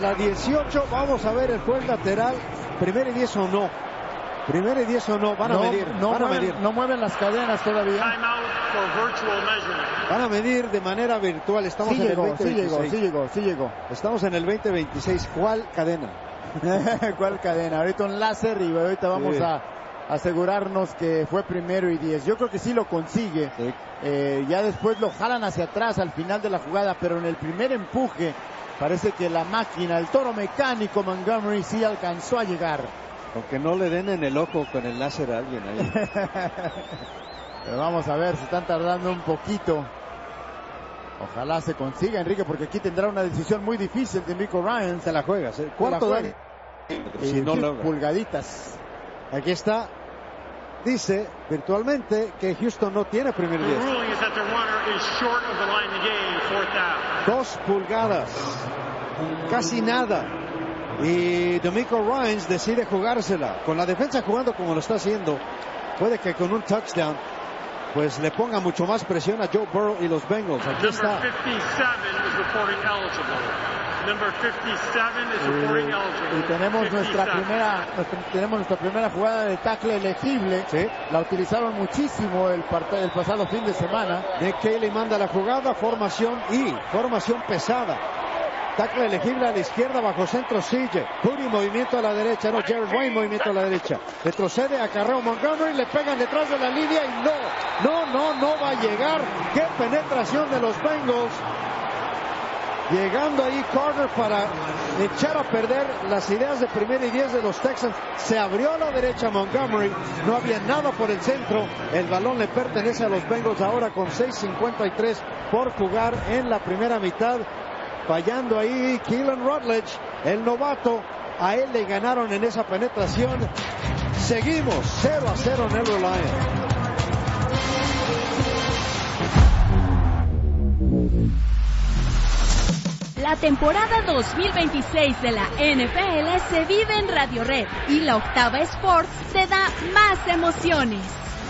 La 18, vamos a ver el juez lateral, primera y 10 o no. Primera y 10 o no, van a medir. No mueven las cadenas todavía. Van a medir de manera virtual. Estamos en el 2026. Sí llegó. Estamos en el 2026. ¿Cuál cadena? ¿Cuál cadena? Ahorita un láser y ahorita vamos a asegurarnos que fue primero y 10. Yo creo que sí lo consigue. Sí. Ya después lo jalan hacia atrás al final de la jugada, pero en el primer empuje parece que la máquina, el toro mecánico Montgomery sí alcanzó a llegar. Aunque no le den en el ojo con el láser a alguien ahí. Pero vamos a ver, se están tardando un poquito. Ojalá se consiga, Enrique, porque aquí tendrá una decisión muy difícil de Nico Ryan. Se la juegas. ¿Cuánto da? Si no logra. Pulgaditas. Aquí está. Dice virtualmente que Houston no tiene primer 10. 2 pulgadas. Casi nada. Y DeMeco Ryans decide jugársela. Con la defensa jugando como lo está haciendo, puede que con un touchdown pues le ponga mucho más presión a Joe Burrow y los Bengals. Aquí está. Y tenemos nuestra primera jugada de tackle elegible. Sí. La utilizaron muchísimo el pasado fin de semana. Nick Caley manda la jugada, formación pesada. Tackle elegible a la izquierda, bajo centro CJ. Puri, movimiento a la derecha. No, Jared Wayne, movimiento a la derecha. Retrocede, acarreo Montgomery, le pegan detrás de la línea y no va a llegar. ¡Qué penetración de los Bengals! Llegando ahí Carter para echar a perder las ideas de primera y 10 de los Texans. Se abrió a la derecha Montgomery. No había nada por el centro. El balón le pertenece a los Bengals ahora con 6:53 por jugar en la primera mitad. Fallando ahí Keelan Rutledge, el novato. A él le ganaron en esa penetración. Seguimos 0-0 en el Reliant. La temporada 2026 de la NFL se vive en Radio Red y la Octava Sports te da más emociones.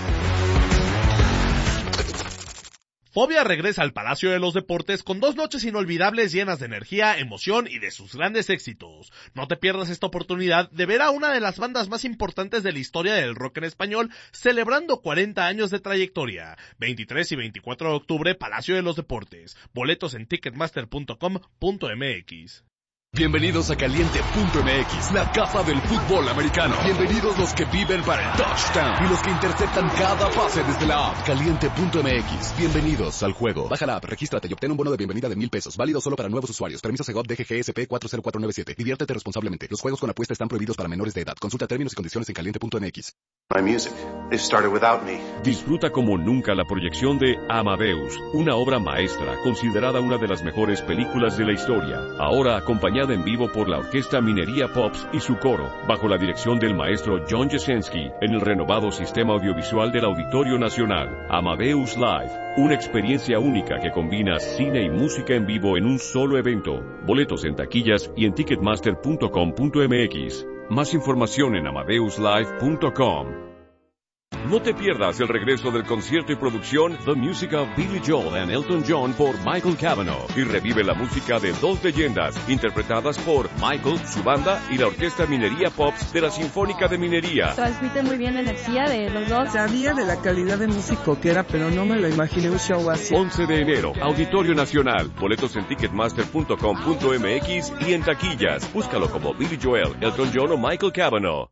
Fobia regresa al Palacio de los Deportes con 2 noches inolvidables llenas de energía, emoción y de sus grandes éxitos. No te pierdas esta oportunidad de ver a una de las bandas más importantes de la historia del rock en español celebrando 40 años de trayectoria. 23 y 24 de octubre, Palacio de los Deportes. Boletos en ticketmaster.com.mx. Bienvenidos a Caliente.mx, la casa del fútbol americano. Bienvenidos los que viven para el touchdown y los que interceptan cada pase desde la app. Caliente.mx, bienvenidos al juego. Baja la app, regístrate y obtén un bono de bienvenida de $1,000. Válido solo para nuevos usuarios. Permiso Segov DGGSP 40497. Diviértete responsablemente. Los juegos con apuesta están prohibidos para menores de edad. Consulta términos y condiciones en Caliente.mx. My music. They started without me. Disfruta como nunca la proyección de Amadeus, una obra maestra considerada una de las mejores películas de la historia. Ahora acompañada en vivo por la Orquesta Minería Pops y su coro, bajo la dirección del maestro John Jasinski, en el renovado sistema audiovisual del Auditorio Nacional. Amadeus Live, una experiencia única que combina cine y música en vivo en un solo evento. Boletos en taquillas y en ticketmaster.com.mx. Más información en amadeuslive.com. No te pierdas el regreso del concierto y producción The Music of Billy Joel and Elton John por Michael Cavanaugh y revive la música de 2 leyendas interpretadas por Michael, su banda y la Orquesta Minería Pops de la Sinfónica de Minería. Transmite muy bien la energía de los dos. Sabía de la calidad de músico que era, pero no me lo imaginé un show así. 11 de enero, Auditorio Nacional. Boletos en ticketmaster.com.mx y en taquillas. Búscalo como Billy Joel, Elton John o Michael Cavanaugh.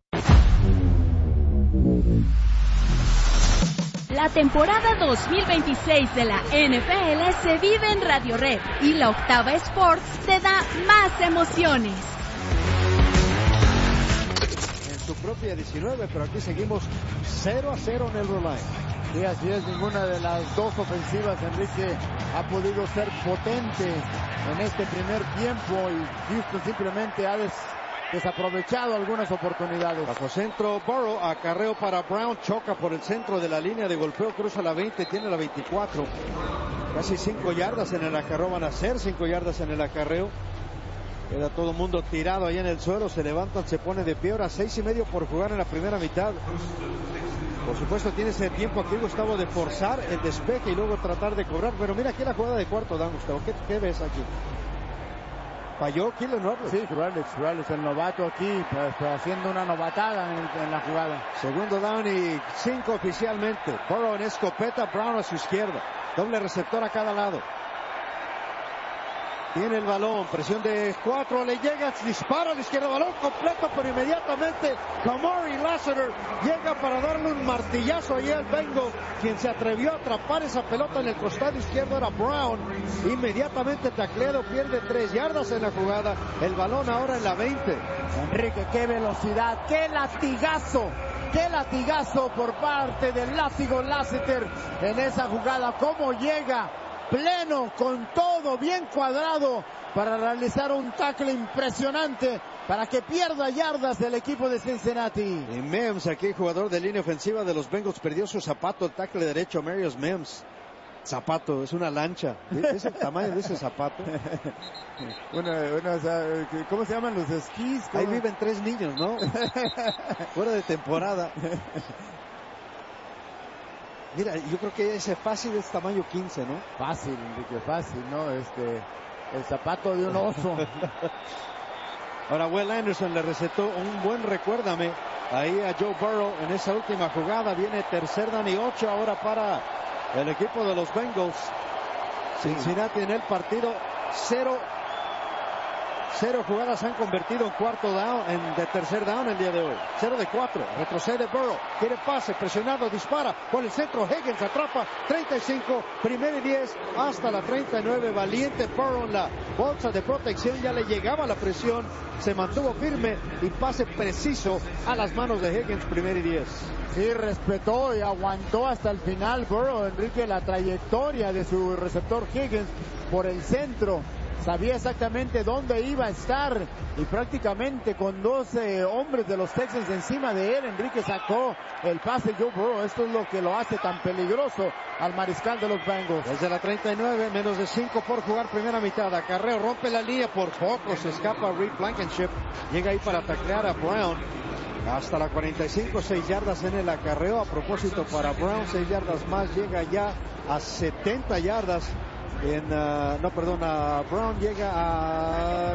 La temporada 2026 de la NFL se vive en Radio Red y la Octava Sports te da más emociones. En su propia 19, pero aquí seguimos 0-0 en el Reliant. Sí, así es, ninguna de las dos ofensivas, Enrique, ha podido ser potente en este primer tiempo y Houston simplemente ha desaprovechado algunas oportunidades. Bajo centro, Burrow, acarreo para Brown, choca por el centro de la línea de golpeo, cruza la 20, tiene la 24. Casi 5 yardas en el acarreo, van a ser 5 yardas en el acarreo. Queda todo el mundo tirado ahí en el suelo, se levantan, se pone de pie, ahora 6:30 por jugar en la primera mitad. Por supuesto tiene ese tiempo aquí Gustavo de forzar el despeje y luego tratar de cobrar, pero mira aquí la jugada de cuarto down, Gustavo, ¿qué ves aquí? Falló Keelan Rutledge. Sí, Rutledge, el novato aquí, pues, haciendo una novatada en la jugada. Segundo down y 5 oficialmente. Burrow en escopeta, Brown a su izquierda. Doble receptor a cada lado. Tiene el balón, presión de 4, le llega, dispara a la izquierda, balón completo, pero inmediatamente Kamari Lassiter llega para darle un martillazo ahí al Bengal. Quien se atrevió a atrapar esa pelota en el costado izquierdo era Brown. Inmediatamente tacleado, pierde 3 yardas en la jugada. El balón ahora en la 20. Enrique, qué velocidad, qué latigazo por parte del látigo Lassiter en esa jugada. Cómo llega pleno, con todo bien cuadrado, para realizar un tackle impresionante para que pierda yardas del equipo de Cincinnati. Y Mims, aquí jugador de línea ofensiva de los Bengals, perdió su zapato, el tackle derecho, Marius Mims. Zapato, es una lancha. ¿Es el tamaño de ese zapato? ¿Cómo se llaman los esquís? Ahí viven 3 niños, ¿no? Fuera de temporada. Mira, yo creo que ese fácil es tamaño 15, ¿no? Fácil, Enrique, fácil, ¿no? El zapato de un oso. Ahora Will Anderson le recetó un buen recuérdame ahí a Joe Burrow en esa última jugada. Viene tercer down y 8 ahora para el equipo de los Bengals. Cincinnati en el partido 0 jugadas han convertido en cuarto down, de tercer down el día de hoy. 0 de 4. Retrocede Burrow. Quiere pase, presionado, dispara por el centro. Higgins atrapa. 35, primero y 10 hasta la 39. Valiente Burrow en la bolsa de protección. Ya le llegaba la presión. Se mantuvo firme y pase preciso a las manos de Higgins. Primero y 10. Sí, respetó y aguantó hasta el final Burrow, Enrique, la trayectoria de su receptor Higgins por el centro. Sabía exactamente dónde iba a estar y prácticamente con 12 hombres de los Texans encima de él, Enrique sacó el pase Joe Burrow. Esto es lo que lo hace tan peligroso al mariscal de los Bengals. Desde la 39, menos de 5 por jugar primera mitad. Acarreo, rompe la línea, por poco se escapa Reed Blankenship. Llega ahí para taclear a Brown. Hasta la 45, 6 yardas en el acarreo. A propósito para Brown, 6 yardas más, llega ya a 70 yardas. Brown llega a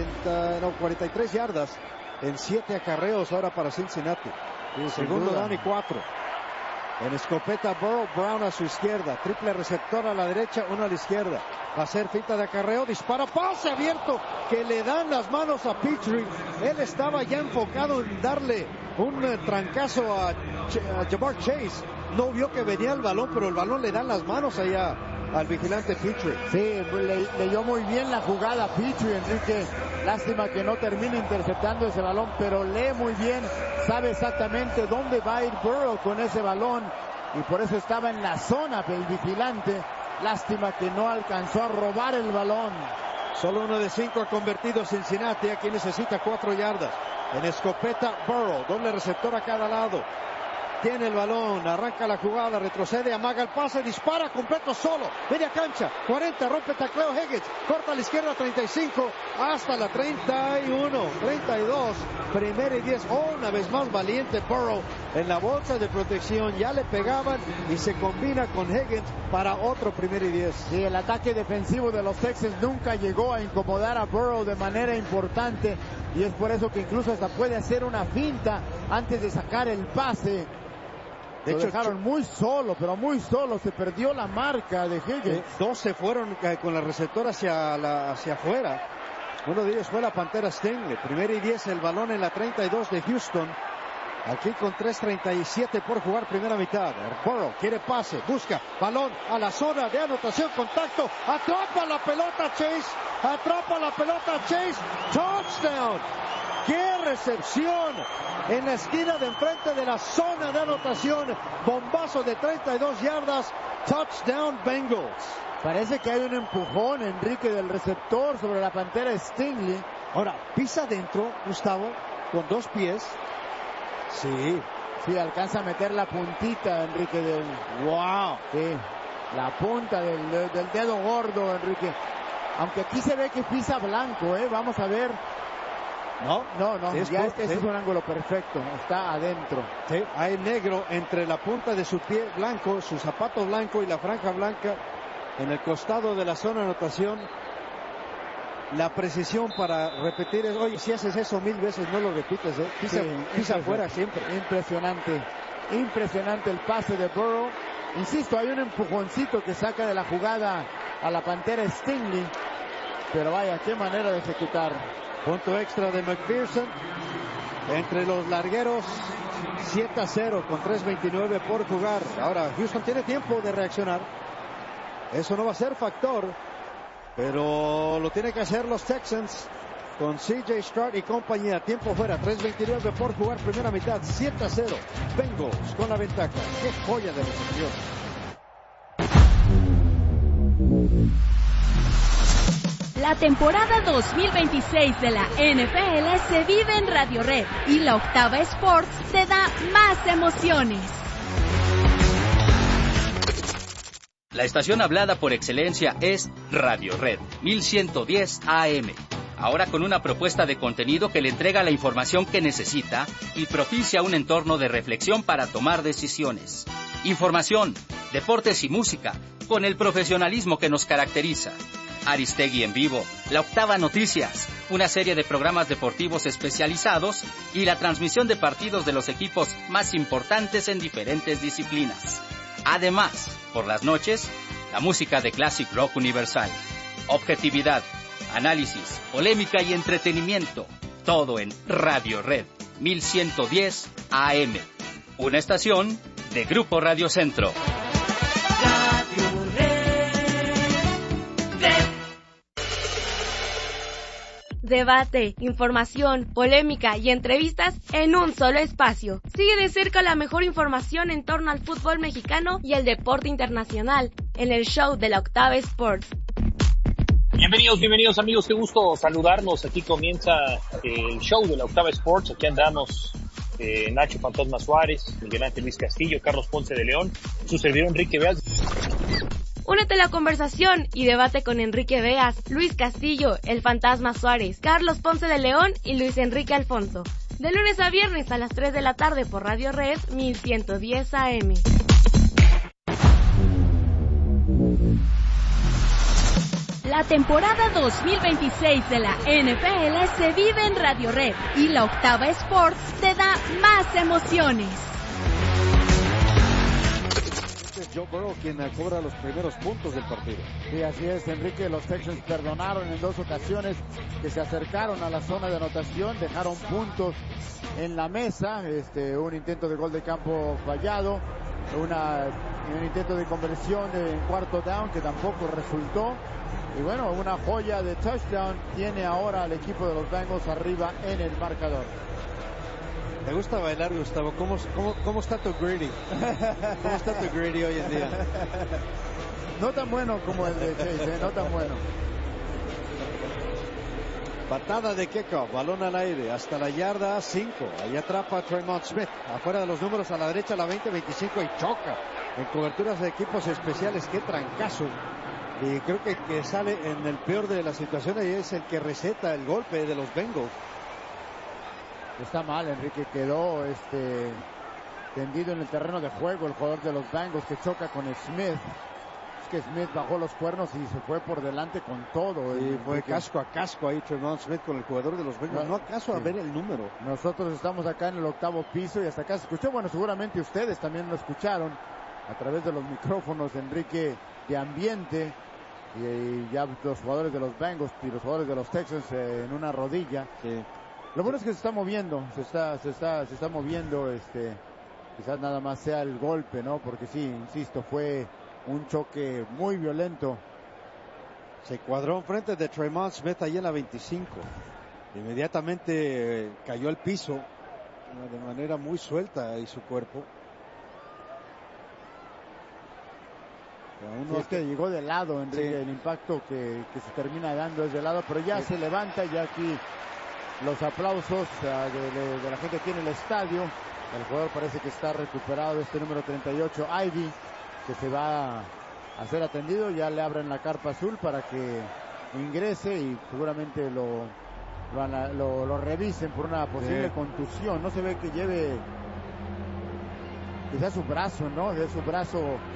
43 yardas en 7 acarreos ahora para Cincinnati. Segundo down y 4. En escopeta Burrow, Brown a su izquierda, triple receptor a la derecha, uno a la izquierda. Va a ser finta de acarreo, dispara, pase abierto que le dan las manos a Petrie. Él estaba ya enfocado en darle un trancazo a Ja'Marr Chase. No vio que venía el balón, pero el balón le dan las manos allá al vigilante Petrie. Sí, leyó muy bien la jugada Petrie, Enrique. Lástima que no termine interceptando ese balón, pero lee muy bien, sabe exactamente dónde va a ir Burrow con ese balón y por eso estaba en la zona del vigilante. Lástima que no alcanzó a robar el balón. Solo 1 de 5 ha convertido Cincinnati. Aquí necesita 4 yardas. En escopeta Burrow, doble receptor a cada lado. Tiene el balón, arranca la jugada, retrocede, amaga el pase, dispara completo solo, media cancha, 40, rompe tacleo Higgins, corta a la izquierda 35, hasta la 31, 32, primero y 10, una vez más valiente Burrow en la bolsa de protección, ya le pegaban y se combina con Higgins para otro primero y 10. Sí, el ataque defensivo de los Texans nunca llegó a incomodar a Burrow de manera importante y es por eso que incluso hasta puede hacer una finta antes de sacar el pase. De hecho, dejaron muy solo, pero muy solo. Se perdió la marca de Higgins. 2 se fueron con la receptora hacia afuera. Uno de ellos fue la Pantera Stingley. Primero y 10, el balón en la 32 de Houston. Aquí con 3:37 por jugar primera mitad. Burrow quiere pase, busca balón a la zona de anotación, contacto, atrapa la pelota Chase, touchdown. ¡Qué recepción! En la esquina de enfrente de la zona de anotación, bombazo de 32 yardas, touchdown Bengals. Parece que hay un empujón, Enrique, del receptor sobre la Pantera Stingley. Ahora, pisa adentro, Gustavo, con 2 pies. Sí, alcanza a meter la puntita, Enrique, del... ¡Wow! Sí, la punta del dedo gordo, Enrique. Aunque aquí se ve que pisa blanco, vamos a ver. No, este es un ángulo perfecto, está adentro. Sí, hay negro entre la punta de su pie blanco, su zapato blanco y la franja blanca en el costado de la zona de anotación. la precisión para repetir. Oye, si haces eso 1000 veces, no lo repites, ¿eh? Pisa afuera siempre. Impresionante el pase de Burrow. Insisto, hay un empujoncito que saca de la jugada a la Pantera Stingley, pero vaya, qué manera de ejecutar. Punto extra de McPherson. Entre los largueros, 7-0 con 3:29 por jugar. Ahora Houston tiene tiempo de reaccionar. Eso no va a ser factor, pero lo tiene que hacer los Texans con CJ Stroud y compañía. Tiempo fuera, 3:29 por jugar, primera mitad, 7-0. Bengals con la ventaja. Qué joya de recepción. La temporada 2026 de la NFL se vive en Radio Red y la Octava Sports te da más emociones. La estación hablada por excelencia es Radio Red 1110 AM. Ahora con una propuesta de contenido que le entrega la información que necesita y propicia un entorno de reflexión para tomar decisiones. Información, deportes y música con el profesionalismo que nos caracteriza. Aristegui en vivo, La Octava Noticias, una serie de programas deportivos especializados y la transmisión de partidos de los equipos más importantes en diferentes disciplinas. Además, por las noches, la música de Classic Rock Universal. Objetividad, análisis, polémica y entretenimiento. Todo en Radio Red 1110 AM. Una estación de Grupo Radio Centro. Debate, información, polémica y entrevistas en un solo espacio. Sigue de cerca la mejor información en torno al fútbol mexicano y el deporte internacional en el show de la Octava Sports. Bienvenidos amigos, qué gusto saludarnos. Aquí comienza el show de la Octava Sports. Aquí andamos Nacho Fantasma Suárez, Miguel Ángel Luis Castillo, Carlos Ponce de León, su servidor Enrique Beas. Únete a la conversación y debate con Enrique Beas, Luis Castillo, el Fantasma Suárez, Carlos Ponce de León y Luis Enrique Alfonso. De lunes a viernes a las 3 de la tarde por Radio Red 1110 AM. La temporada 2026 de la NFL se vive en Radio Red y la Octava Sports te da más emociones. Joe Burrow quien cobra los primeros puntos del partido. Sí, así es, Enrique. Los Texans perdonaron en 2 ocasiones que se acercaron a la zona de anotación, dejaron puntos en la mesa, un intento de gol de campo fallado, un intento de conversión en cuarto down que tampoco resultó, y bueno, una joya de touchdown tiene ahora al equipo de los Bengals arriba en el marcador. ¿Te gusta bailar, Gustavo? ¿Cómo está tu Greedy? ¿Cómo está tu Greedy hoy en día? No tan bueno como el de Chase, no tan bueno. Patada de kickoff, balón al aire, hasta la yarda 5. Ahí atrapa a Tremont Smith. Afuera de los números, a la derecha, la 20-25 y choca. En coberturas de equipos especiales, qué trancazo. Y creo que sale en el peor de las situaciones y es el que receta el golpe de los Bengals. Está mal, Enrique, quedó tendido en el terreno de juego el jugador de los Bengals que choca con Smith. Es que Smith bajó los cuernos y se fue por delante con todo. Y fue casco a casco ahí Tremont Smith con el jugador de los Bengals. No acaso a ver el número. Nosotros estamos acá en el 8º piso y hasta acá se escuchó. Bueno, seguramente ustedes también lo escucharon a través de los micrófonos, Enrique, de ambiente. Y ya los jugadores de los Bengals y los jugadores de los Texans en una rodilla. Sí. Lo bueno es que se está moviendo, se está moviendo, quizás nada más sea el golpe, ¿no? Porque sí, insisto, fue un choque muy violento. Se cuadró enfrente de Tremont Smith ahí en la 25. Inmediatamente cayó al piso de manera muy suelta y su cuerpo. Sí, es que llegó de lado, Enrique, sí. El impacto que se termina dando es de lado, pero ya se levanta, ya aquí los aplausos de la gente aquí en el estadio. El jugador parece que está recuperado, número 38, Ivy, que se va a ser atendido. Ya le abren la carpa azul para que ingrese y seguramente lo revisen por una posible contusión. No se ve que lleve quizás su brazo, ¿no? De su brazo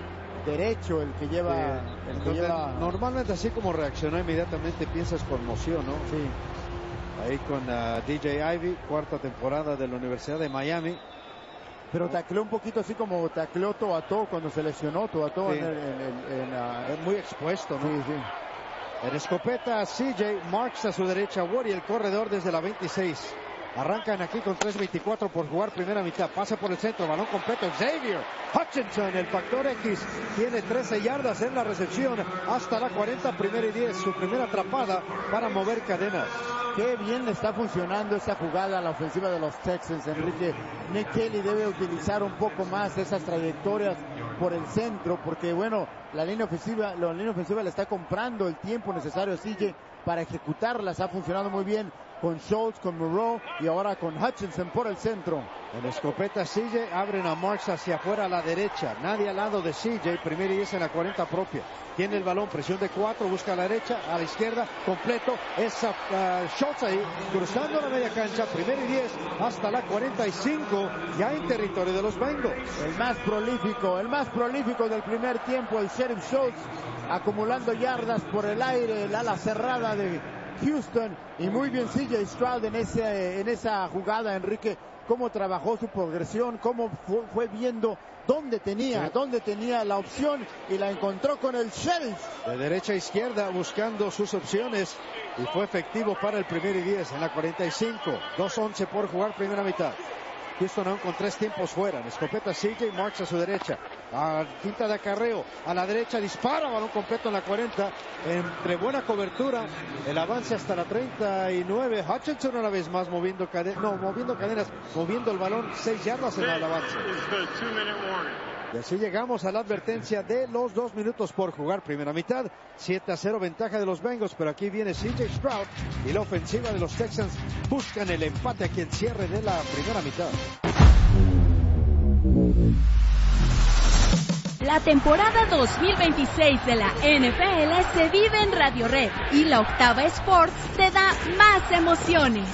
derecho el que lleva... Normalmente así como reaccionó inmediatamente piensas conmoción, ¿no? Sí. Ahí con DJ Ivey, cuarta temporada de la Universidad de Miami. Pero tacleó un poquito así como tacleó Toato cuando se lesionó Toato sí. Muy expuesto, ¿no? Sí, sí. En escopeta CJ, Marks a su derecha, Woody el corredor desde la 26. Arrancan aquí con 3:24 por jugar primera mitad. Pasa por el centro, balón completo. Xavier Hutchinson, el factor X, tiene 13 yardas en la recepción hasta la 40, primera y 10. Su primera atrapada para mover cadenas. Qué bien está funcionando esa jugada a la ofensiva de los Texans, Enrique. Nick Kelly debe utilizar un poco más esas trayectorias por el centro, porque bueno, la línea ofensiva le está comprando el tiempo necesario a CJ para ejecutarlas. Ha funcionado muy bien con Schultz, con Moreau y ahora con Hutchinson por el centro. En escopeta CJ, abren a Marks hacia afuera a la derecha. Nadie al lado de CJ, primera y 10 en la 40 propia. Tiene el balón, presión de 4, busca a la derecha, a la izquierda, completo. Es Schultz ahí, cruzando la media cancha, primera y 10 hasta la 45, ya en territorio de los Bengals. El más prolífico del primer tiempo, el Sheriff Schultz, acumulando yardas por el aire, el ala cerrada de Houston, y muy bien CJ Stroud en esa jugada, Enrique, cómo trabajó su progresión, cómo fue viendo dónde tenía la opción y la encontró con el Sheriff. De derecha a izquierda buscando sus opciones y fue efectivo para el primer y 10 en la 45. 2:11 por jugar primera mitad. Houston aún con 3 tiempos fuera. En escopeta CJ, Marks a su derecha. A quinta de acarreo. A la derecha dispara. Balón completo en la 40. Entre buena cobertura. El avance hasta la 39. Hutchinson una vez más moviendo cadenas. Moviendo el balón 6 yardas en el avance. Y así llegamos a la advertencia de los 2 minutos por jugar primera mitad. 7-0 ventaja de los Bengals, pero aquí viene CJ Stroud y la ofensiva de los Texans buscan el empate aquí en cierre de la primera mitad. La temporada 2026 de la NFL se vive en Radio Red y la Octava Sports te da más emociones.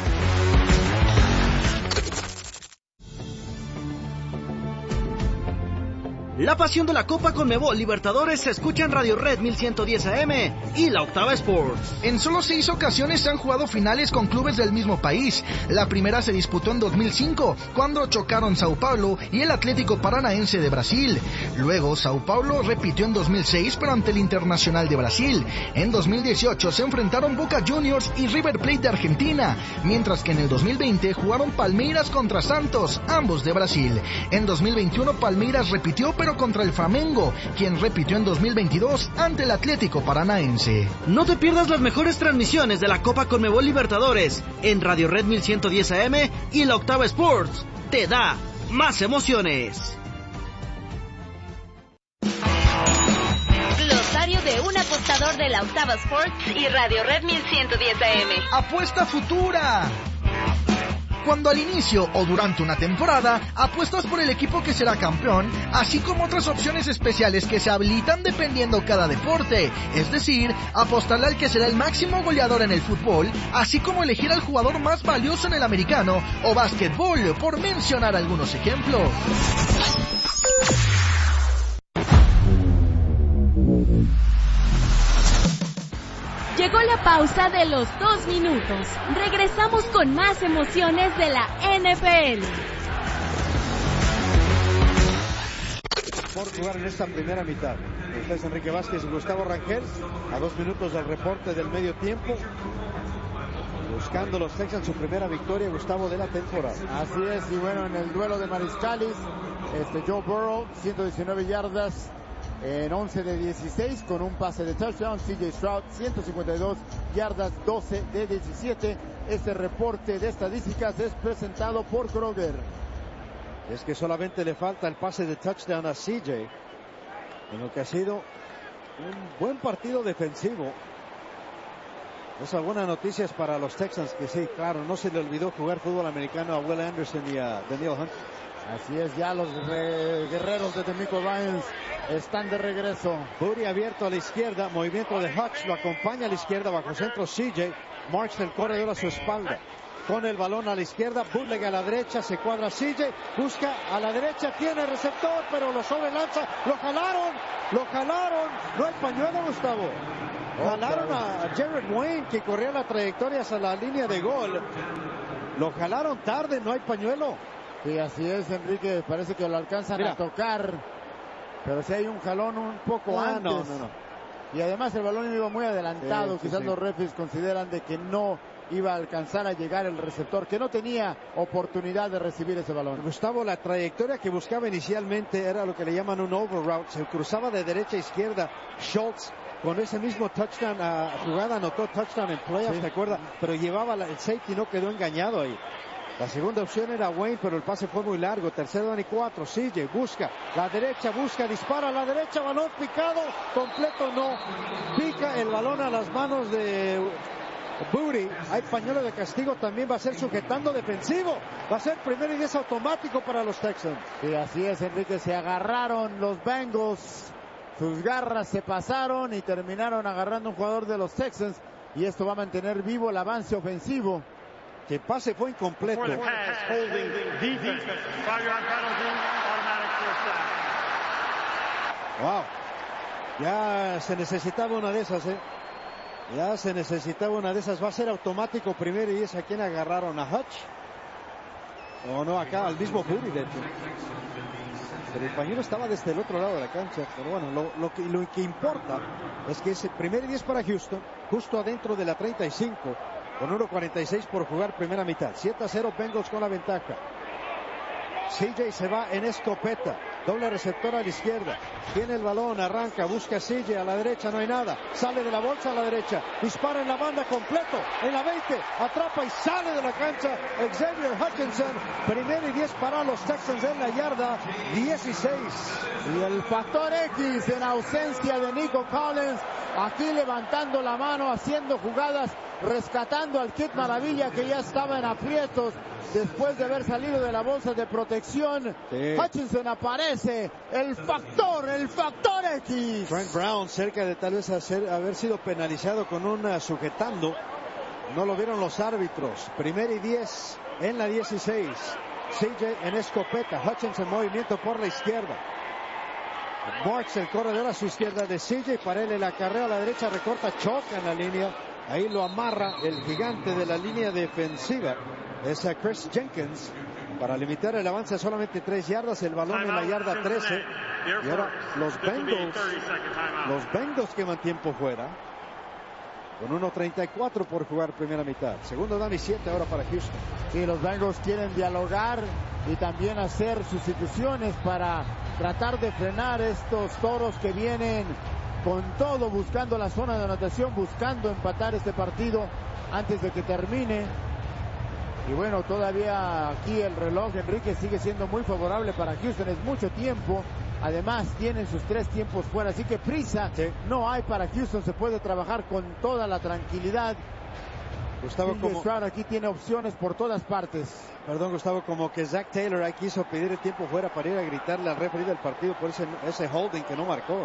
La pasión de la Copa Conmebol Libertadores se escucha en Radio Red 1110 AM y la Octava Sports. En solo 6 ocasiones se han jugado finales con clubes del mismo país. La primera se disputó en 2005, cuando chocaron Sao Paulo y el Atlético Paranaense de Brasil. Luego, Sao Paulo repitió en 2006, pero ante el Internacional de Brasil. En 2018 se enfrentaron Boca Juniors y River Plate de Argentina, mientras que en el 2020 jugaron Palmeiras contra Santos, ambos de Brasil. En 2021 Palmeiras repitió, pero contra el Flamengo, quien repitió en 2022 ante el Atlético Paranaense. No te pierdas las mejores transmisiones de la Copa Conmebol Libertadores en Radio Red 1110 AM y la Octava Sports. Te da más emociones. Glosario de un apostador de la Octava Sports y Radio Red 1110 AM. Apuesta futura. Cuando al inicio o durante una temporada apuestas por el equipo que será campeón, así como otras opciones especiales que se habilitan dependiendo cada deporte, es decir, apostarle al que será el máximo goleador en el fútbol, así como elegir al jugador más valioso en el americano o básquetbol, por mencionar algunos ejemplos. Llegó la pausa de los 2 minutos. Regresamos con más emociones de la NFL. Por jugar en esta primera mitad. Ustedes Enrique Vázquez y Gustavo Rangel, a 2 minutos del reporte del medio tiempo. Buscando los Texans su primera victoria, Gustavo, de la temporada. Así es, y bueno, en el duelo de mariscales, Joe Burrow, 119 yardas. En 11 de 16 con un pase de touchdown. CJ Stroud 152 yardas, 12 de 17. Este reporte de estadísticas es presentado por Kroger. Es que solamente le falta el pase de touchdown a CJ en lo que ha sido un buen partido defensivo. Esas buenas noticias para los Texans, que sí, claro, no se le olvidó jugar fútbol americano a Will Anderson y a Daniel Hunt. Así es, ya los guerreros de DeMeco Ryans están de regreso. Booty abierto a la izquierda, movimiento de Hutch, lo acompaña a la izquierda bajo centro CJ, Marks el corredor a su espalda. con el balón a la izquierda, Bootleg a la derecha, se cuadra CJ, busca a la derecha, tiene receptor, pero lo sobrelanza, lo jalaron, no hay pañuelo, Gustavo. Jalaron a Jared Wayne, que corría la trayectoria hacia la línea de gol. Lo jalaron tarde, no hay pañuelo. Sí, así es, Enrique, parece que lo alcanzan a tocar, pero si hay un jalón un poco antes. No. Y además el balón iba muy adelantado, quizás los referees consideran de que no iba a alcanzar a llegar el receptor, que no tenía oportunidad de recibir ese balón. Gustavo, la trayectoria que buscaba inicialmente era lo que le llaman un overroute, se cruzaba de derecha a izquierda. Schultz con ese mismo touchdown, jugada anotó touchdown en playoffs, ¿te acuerdas? Pero llevaba el safety, no quedó engañado ahí. La segunda opción era Wayne, pero el pase fue muy largo. Tercero down y 4. CJ busca la derecha, dispara a la derecha, balón picado, completo no. Pica el balón a las manos de Booty. Hay pañuelo de castigo, también va a ser sujetando defensivo. Va a ser 1st y 10 automático para los Texans. Y así es, Enrique, se agarraron los Bengals. Sus garras se pasaron y terminaron agarrando un jugador de los Texans. Y esto va a mantener vivo el avance ofensivo. Que pase fue incompleto. Wow. Ya se necesitaba una de esas, Ya se necesitaba una de esas. Va a ser automático 1st y 10. ¿A quién agarraron? ¿A Hutch? O no, acá al mismo Booty, de hecho. Pero el pañuelo estaba desde el otro lado de la cancha. Pero bueno, lo que importa es que ese 1st y 10 para Houston, justo adentro de la 35. Con 1:46 por jugar primera mitad. 7-0 Bengals con la ventaja. CJ se va en escopeta. Doble receptor a la izquierda. Tiene el balón, arranca, busca a CJ a la derecha, no hay nada. Sale de la bolsa a la derecha. Dispara en la banda completo. En la 20. Atrapa y sale de la cancha. Xavier Hutchinson. 1st y 10 para los Texans en la yarda 16. Y el factor X en ausencia de Nico Collins. Aquí levantando la mano, haciendo jugadas, rescatando al Kid Maravilla, que ya estaba en aprietos después de haber salido de la bolsa de protección. Hutchinson aparece, el factor X. Frank Brown cerca de tal vez haber sido penalizado con un sujetando. No lo vieron los árbitros. 1st y 10 en la 16. CJ en escopeta, Hutchinson movimiento por la izquierda. Marks, el corredor a su izquierda de CJ, para él el acarreo a la derecha, recorta, choca en la línea, ahí lo amarra el gigante de la línea defensiva, es a Chris Jenkins, para limitar el avance a solamente 3 yardas, el balón en la yarda 13, y ahora los Bengals queman tiempo fuera, con 1:34 por jugar primera mitad. Segundo down y 7 ahora para Houston. Sí, los Bengals quieren dialogar y también hacer sustituciones para tratar de frenar estos toros que vienen con todo, buscando la zona de anotación, buscando empatar este partido antes de que termine. Y bueno, todavía aquí el reloj, Enrique, sigue siendo muy favorable para Houston, es mucho tiempo. Además tienen sus 3 tiempos fuera, así que prisa no hay para Houston, se puede trabajar con toda la tranquilidad. Gustavo, como aquí tiene opciones por todas partes. Perdón, Gustavo, como que Zach Taylor ahí quiso pedir el tiempo fuera para ir a gritarle al referee del partido por ese holding que no marcó.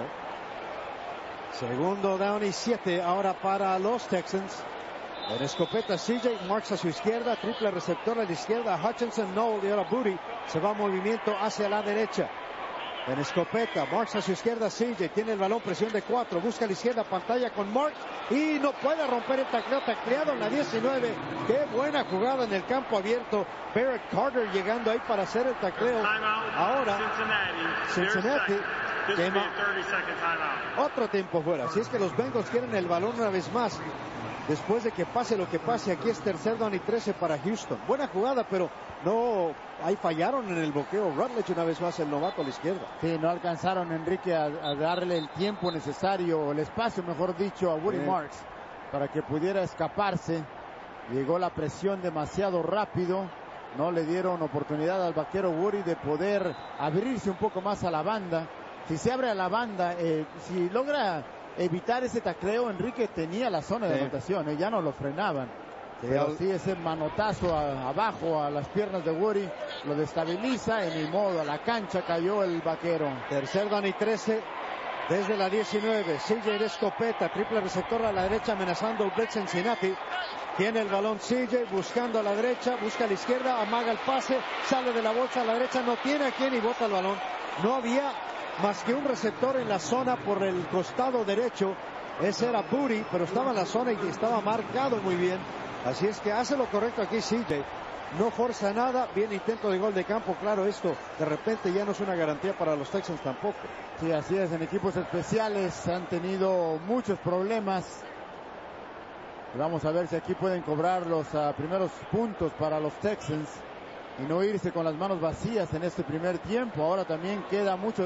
Segundo down y 7 ahora para los Texans. En escopeta CJ, Marks a su izquierda, triple receptor a la izquierda, Hutchinson, Noel, y ahora Booty se va a movimiento hacia la derecha. En escopeta, Marks a su izquierda, CJ tiene el balón, presión de 4, busca a la izquierda, pantalla con Marks y no puede romper el tacleo, tacleado en la 19. Qué buena jugada en el campo abierto. Barrett Carter llegando ahí para hacer el tacleo. Ahora Cincinnati quema otro tiempo fuera. Si es que los Bengals quieren el balón una vez más, después de que pase lo que pase. Aquí es 3rd down y 13 para Houston. Buena jugada, pero no, ahí fallaron en el bloqueo. Rutledge una vez más, el novato a la izquierda. Sí, no alcanzaron, Enrique, a darle el tiempo necesario, el espacio, mejor dicho, a Woody Marks para que pudiera escaparse. Llegó la presión demasiado rápido. No le dieron oportunidad al vaquero Woody de poder abrirse un poco más a la banda. Si se abre a la banda, si logra evitar ese tacleo, Enrique tenía la zona de anotación, ya no lo frenaban. Pero sí, ese manotazo abajo a las piernas de Woody lo destabiliza, en el modo a la cancha cayó el vaquero. 3rd down y 13 Desde la 19, CJ de escopeta, triple receptor a la derecha amenazando el blitz Cincinnati. Tiene el balón CJ buscando a la derecha, busca a la izquierda, amaga el pase, sale de la bolsa a la derecha, no tiene a quien y bota el balón. No había más que un receptor en la zona por el costado derecho. Ese era Booty, pero estaba en la zona y estaba marcado muy bien. Así es que hace lo correcto aquí CJ. No forza nada, bien intento de gol de campo. Claro, esto de repente ya no es una garantía para los Texans tampoco. Sí, así es, en equipos especiales han tenido muchos problemas. Vamos a ver si aquí pueden cobrar los primeros puntos para los Texans y no irse con las manos vacías en este primer tiempo. Ahora también queda mucho,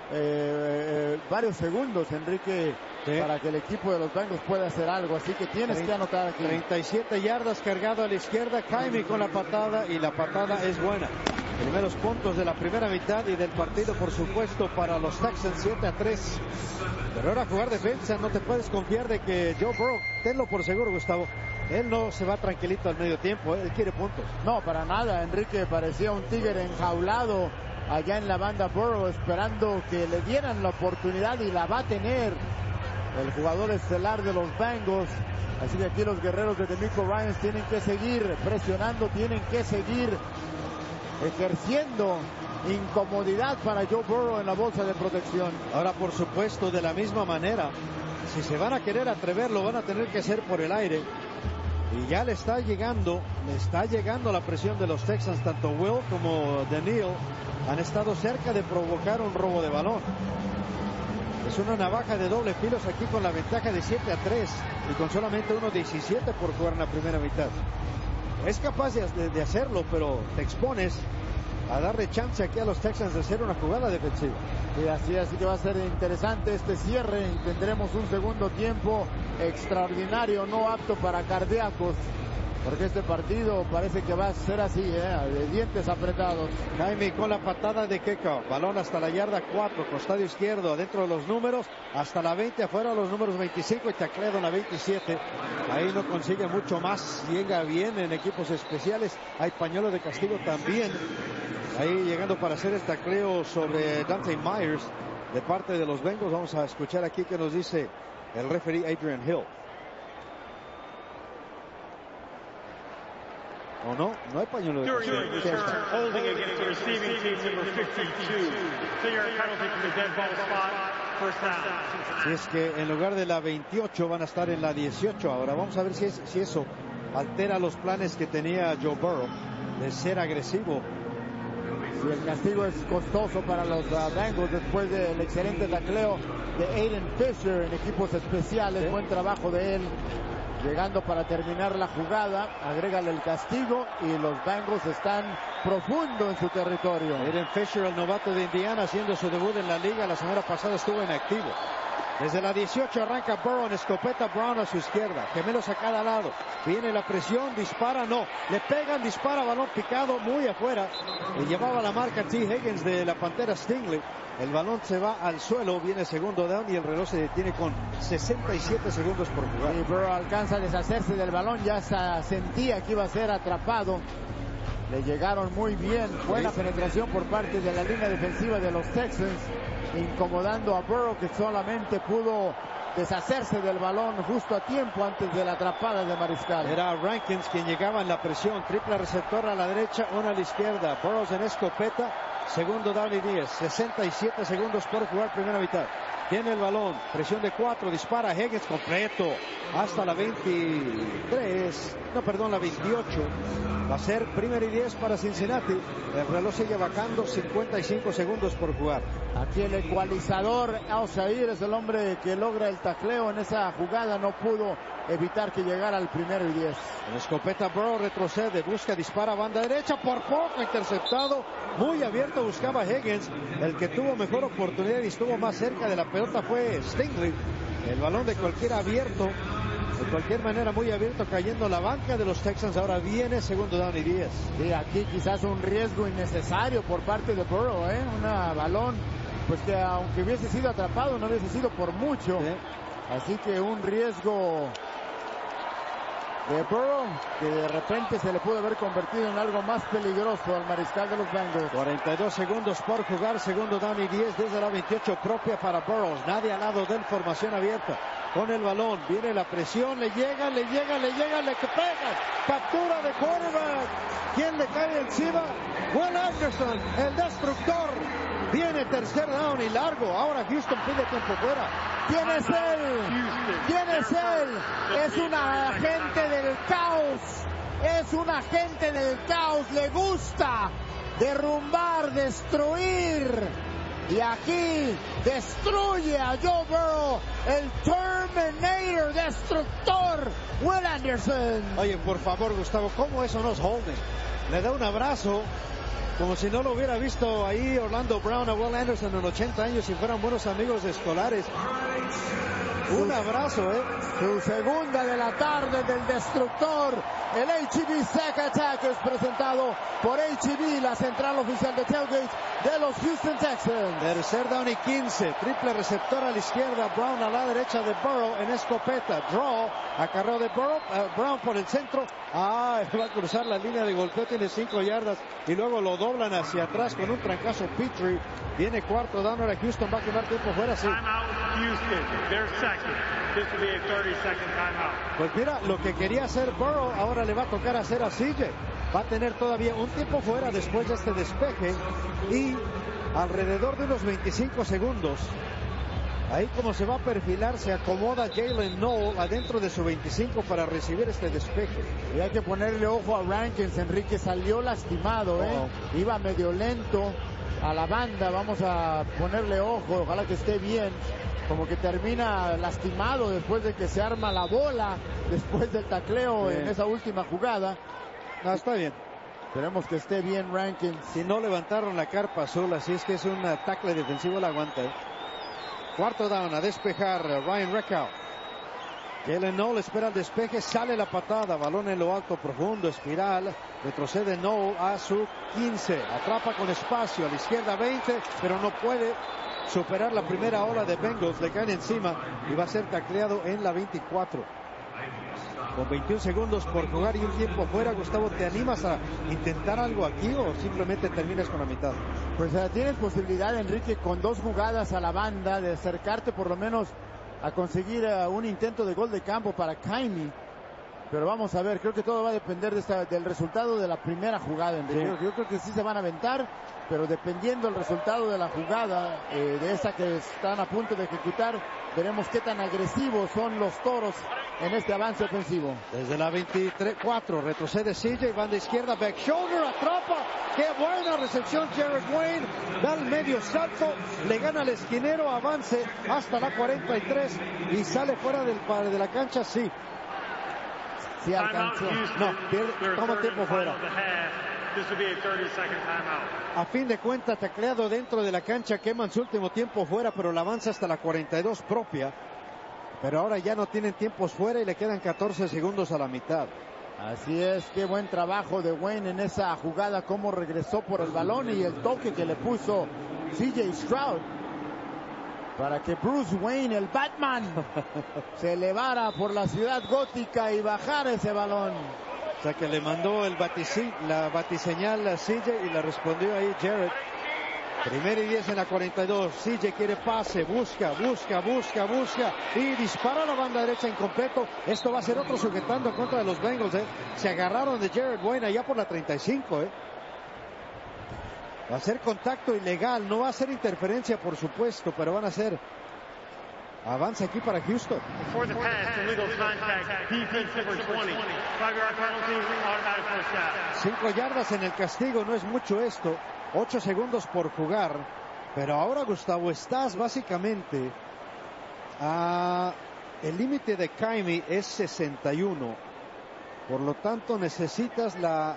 varios segundos, Enrique, sí, para que el equipo de los Bengals pueda hacer algo. Así que tienes que anotar aquí. 37 yardas cargado a la izquierda, Jaime con la patada y la patada es buena. Primeros puntos de la primera mitad y del partido, por supuesto, para los Texans, 7-3. Pero ahora jugar defensa, no te puedes confiar de que Joe Burrow, tenlo por seguro, Gustavo, él no se va tranquilito al medio tiempo, él quiere puntos. No, para nada, Enrique, parecía un tigre enjaulado allá en la banda Burrow, esperando que le dieran la oportunidad y la va a tener el jugador estelar de los Bengals. Así que aquí los guerreros de DeMeco Ryans tienen que seguir presionando, tienen que seguir ejerciendo incomodidad para Joe Burrow en la bolsa de protección. Ahora, por supuesto, de la misma manera, si se van a querer atrever, lo van a tener que hacer por el aire. Y ya le está llegando la presión de los Texans. Tanto Will como Daniel han estado cerca de provocar un robo de balón. Es una navaja de doble filos aquí con la ventaja de 7-3 y con solamente 1.17 por jugar en la primera mitad. Es capaz de hacerlo, pero te expones a darle chance aquí a los Texans de hacer una jugada defensiva. Y así que va a ser interesante este cierre y tendremos un segundo tiempo extraordinario, no apto para cardíacos, porque este partido parece que va a ser así, de dientes apretados. Jaime con la patada de Keka, balón hasta la yarda 4, costado izquierdo, adentro de los números, hasta la 20, afuera los números 25 y tacleado en la 27. Ahí no consigue mucho más, llega bien en equipos especiales, hay pañuelo de castigo también. Ahí llegando para hacer el tacleo sobre Dante Myers de parte de los Bengals. Vamos a escuchar aquí qué nos dice el referee Adrian Hill. ¿O no? No hay pañuelo de castigo. Si es que en lugar de la 28 van a estar en la 18 ahora. Vamos a ver si eso altera los planes que tenía Joe Burrow de ser agresivo. Y el castigo es costoso para los Bengals después del excelente tacleo de Aiden Fisher en equipos especiales. Buen trabajo de él. Llegando para terminar la jugada, agrégale el castigo y los Bengals están profundo en su territorio. Aiden Fisher, el novato de Indiana, haciendo su debut en la liga. La semana pasada estuvo inactivo. Desde la 18 arranca Burrow en escopeta, Brown a su izquierda, gemelos a cada lado. Viene la presión, dispara, no. Le pegan, dispara, balón picado muy afuera. Le llevaba la marca T. Higgins de la Pantera Stingley. El balón se va al suelo, viene segundo down y el reloj se detiene con 67 segundos por jugar. Y Burrow alcanza a deshacerse del balón, ya sentía que iba a ser atrapado. Le llegaron muy bien, buena penetración por parte de la línea defensiva de los Texans, incomodando a Burrow, que solamente pudo deshacerse del balón justo a tiempo antes de la atrapada de Mariscal. Era Rankins quien llegaba en la presión, triple receptor a la derecha, una a la izquierda. Burrow en escopeta, segundo down y 10, 67 segundos por jugar primera mitad. Tiene el balón, presión de 4, dispara Higgins completo hasta la 23, la 28. Va a ser primera y 10 para Cincinnati. El reloj sigue bajando, 55 segundos por jugar. Aquí el ecualizador, Al-Shaair, es el hombre que logra el tacleo en esa jugada. No pudo evitar que llegara al primero y 10. En escopeta Burrow retrocede, busca, dispara, banda derecha, por poco interceptado. Muy abierto buscaba Higgins. El que tuvo mejor oportunidad y estuvo más cerca de la pelota fue Stingley. El balón de cualquiera abierto, de cualquier manera muy abierto, cayendo la banca de los Texans. Ahora viene segundo down y 10. Sí, aquí quizás un riesgo innecesario por parte de Burrow, un balón pues que aunque hubiese sido atrapado no hubiese sido por mucho. Sí. Así que un riesgo de Burrow, que de repente se le pudo haber convertido en algo más peligroso al mariscal de los Bengals. 42 segundos por jugar, segundo down y 10 desde la 28 propia para Burrows. Nadie al lado de él, formación abierta. Con el balón, viene la presión, le llega, le pega. Captura de quarterback. ¿Quién le cae encima? Will Anderson, el destructor. Viene tercer down y largo. Ahora Houston pide tiempo fuera. ¿Quién es él? ¿Quién es él? Es un agente del caos. Es un agente del caos. Le gusta derrumbar, destruir. Y aquí destruye a Joe Burrow, el Terminator, destructor, Will Anderson. Oye, por favor, Gustavo, ¿cómo eso no es holding? Le da un abrazo, como si no lo hubiera visto ahí Orlando Brown a Will Anderson en 80 años y fueran buenos amigos escolares. Un abrazo, Su segunda de la tarde del destructor. El H-E-B Sack Attack es presentado por H-E-B, la central oficial de tailgate de los Houston Texans. Tercer down y 15. Triple receptor a la izquierda. Brown a la derecha de Burrow en escopeta. Draw. Acarreo de Burrow. Brown por el centro. Va a cruzar la línea de golpeo. Tiene 5 yardas. Y luego lo doblan hacia atrás con un trancazo Petrie. Viene cuarto down. Ahora Houston va a quemar tiempo fuera. Sí. Pues mira, lo que quería hacer Burrow ahora le va a tocar hacer a CJ. Va a tener todavía un tiempo fuera después de este despeje y alrededor de unos 25 segundos. Ahí como se va a perfilar, se acomoda Jalen Noel adentro de su 25 para recibir este despeje. Y hay que ponerle ojo a Rankins. Enrique salió lastimado, iba medio lento a la banda. Vamos a ponerle ojo, ojalá que esté bien. Como que termina lastimado después de que se arma la bola, después del tacleo en esa última jugada. No, está bien. Esperemos que esté bien Rankins. Si no levantaron la carpa azul, así es que es un tackle defensivo, la aguanta. Cuarto down, a despejar Ryan Reckow. Jalen Noel espera el despeje, sale la patada, balón en lo alto, profundo, espiral, retrocede Noel a su 15, atrapa con espacio, a la izquierda 20, pero no puede superar la primera ola de Bengals, le caen encima y va a ser tacleado en la 24. Con 21 segundos por jugar y un tiempo fuera, Gustavo, ¿te animas a intentar algo aquí o simplemente terminas con la mitad? Pues tienes posibilidad, Enrique, con 2 jugadas a la banda de acercarte por lo menos a conseguir un intento de gol de campo para Kaimi. Pero vamos a ver, creo que todo va a depender del resultado de la primera jugada, Enrique. Sí. Yo creo que sí se van a aventar, pero dependiendo del resultado de la jugada, de esta que están a punto de ejecutar, veremos qué tan agresivos son los Toros en este avance ofensivo. Desde la 24 retrocede CJ, banda izquierda, back shoulder, atrapa. Qué buena recepción Jared Wayne, da el medio salto, le gana al esquinero, avance hasta la 43 y sale fuera de la cancha, sí. Sí alcanzó. No, toma tiempo fuera. A fin de cuentas, tacleado dentro de la cancha, queman su último tiempo fuera, pero la avanza hasta la 42 propia. Pero ahora ya no tienen tiempos fuera y le quedan 14 segundos a la mitad. Así es, qué buen trabajo de Wayne en esa jugada, cómo regresó por el balón y el toque que le puso CJ Stroud para que Bruce Wayne, el Batman, se elevara por la ciudad gótica y bajara ese balón. O sea que le mandó la batiseñal a CJ y la respondió ahí Jared. Primero y 10 en la 42. CJ quiere pase, busca y dispara a la banda derecha incompleto. Esto va a ser otro sujetando en contra de los Bengals. Se agarraron de Jared Wayne allá por la 35. Va a ser contacto ilegal, no va a ser interferencia por supuesto, pero van a ser avanza aquí para Houston. 5 yardas en el castigo, no es mucho esto. 8 segundos por jugar, pero ahora Gustavo estás básicamente el límite de Kaimi es 61, por lo tanto necesitas la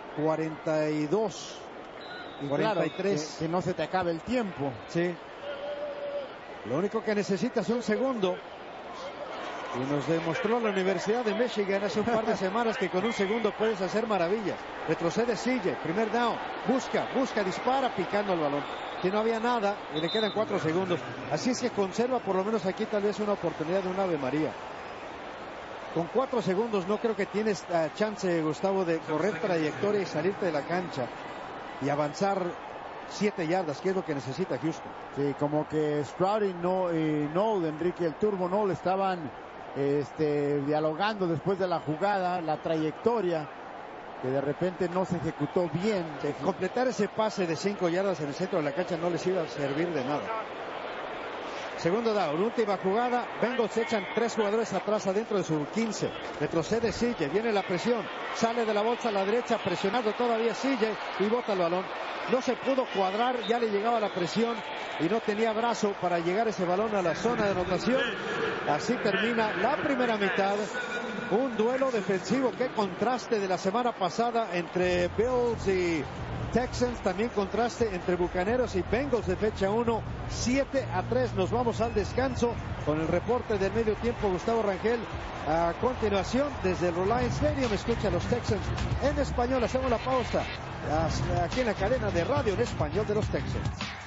42 y 43. Claro, que no se te acabe el tiempo. Sí, lo único que necesitas es un segundo. Y nos demostró la Universidad de Michigan hace un par de semanas que con un segundo puedes hacer maravillas. Retrocede CJ, primer down, busca, dispara, picando el balón. Si no había nada y le quedan 4 segundos. Así es que conserva por lo menos aquí tal vez una oportunidad de un Ave María. Con 4 segundos no creo que tienes chance, Gustavo, de correr trayectoria y salirte de la cancha y avanzar 7 yardas, que es lo que necesita Houston. Sí, como que Stroud y Noll, Enrique el Turbo Noll, estaban dialogando después de la jugada, la trayectoria, que de repente no se ejecutó bien. Completar ese pase de 5 yardas en el centro de la cancha no les iba a servir de nada. Segundo down, última jugada. Bengals echan 3 jugadores atrás adentro de su 15. Retrocede CJ, viene la presión. Sale de la bolsa a la derecha, presionado todavía CJ y bota el balón. No se pudo cuadrar, ya le llegaba la presión y no tenía brazo para llegar ese balón a la zona de anotación. Así termina la primera mitad. Un duelo defensivo, qué contraste de la semana pasada entre Bills y Texans, también contraste entre Bucaneros y Bengals de fecha 1, 7-3. Nos vamos al descanso con el reporte del medio tiempo, Gustavo Rangel. A continuación, desde el Reliance Stadium, escucha a los Texans en español. Hacemos la pausa aquí en la cadena de radio en español de los Texans.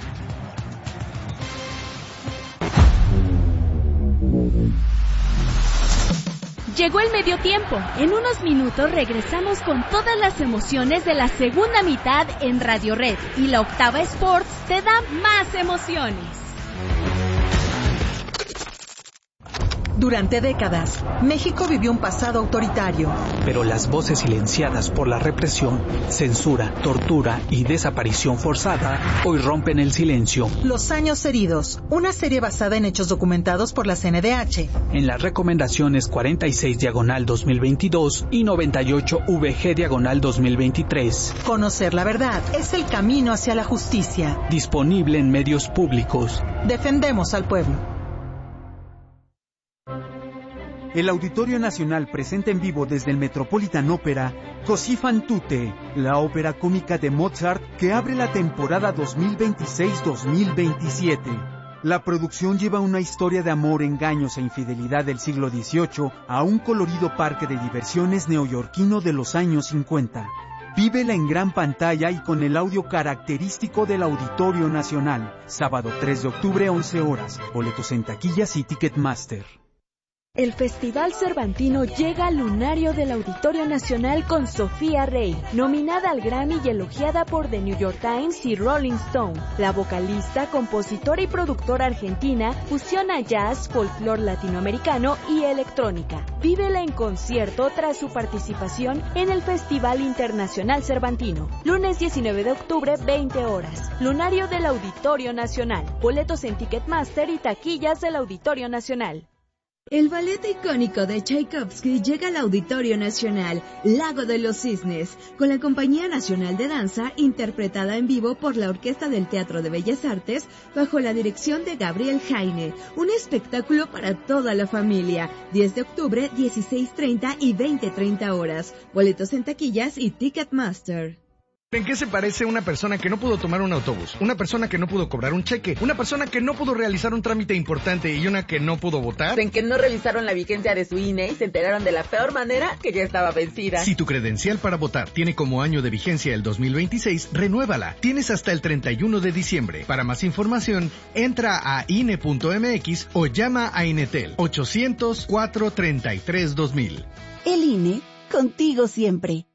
Llegó el medio tiempo. En unos minutos regresamos con todas las emociones de la segunda mitad en Radio Red. Y la Octava Sports te da más emociones. Durante décadas, México vivió un pasado autoritario. Pero las voces silenciadas por la represión, censura, tortura y desaparición forzada hoy rompen el silencio. Los años heridos, una serie basada en hechos documentados por la CNDH. En las recomendaciones 46/2022 y 98VG/2023. Conocer la verdad es el camino hacia la justicia. Disponible en medios públicos. Defendemos al pueblo. El Auditorio Nacional presenta en vivo desde el Metropolitan Opera Così fan tutte, la ópera cómica de Mozart que abre la temporada 2026-2027. La producción lleva una historia de amor, engaños e infidelidad del siglo XVIII a un colorido parque de diversiones neoyorquino de los años 50. Vívela en gran pantalla y con el audio característico del Auditorio Nacional. Sábado 3 de octubre, 11 horas. Boletos en taquillas y Ticketmaster. El Festival Cervantino llega al lunario del Auditorio Nacional con Sofía Rey, nominada al Grammy y elogiada por The New York Times y Rolling Stone. La vocalista, compositora y productora argentina fusiona jazz, folclore latinoamericano y electrónica. Vívela en concierto tras su participación en el Festival Internacional Cervantino. Lunes 19 de octubre, 20 horas. Lunario del Auditorio Nacional. Boletos en Ticketmaster y taquillas del Auditorio Nacional. El ballet icónico de Tchaikovsky llega al Auditorio Nacional, Lago de los Cisnes, con la Compañía Nacional de Danza, interpretada en vivo por la Orquesta del Teatro de Bellas Artes, bajo la dirección de Gabriel Jaine. Un espectáculo para toda la familia. 10 de octubre, 16:30 y 20:30 horas. Boletos en taquillas y Ticketmaster. ¿En qué se parece una persona que no pudo tomar un autobús, una persona que no pudo cobrar un cheque, una persona que no pudo realizar un trámite importante y una que no pudo votar? En que no revisaron la vigencia de su INE y se enteraron de la peor manera que ya estaba vencida. Si tu credencial para votar tiene como año de vigencia el 2026, renuévala. Tienes hasta el 31 de diciembre. Para más información, entra a INE.mx o llama a Inetel 800-433-2000. El INE, contigo siempre.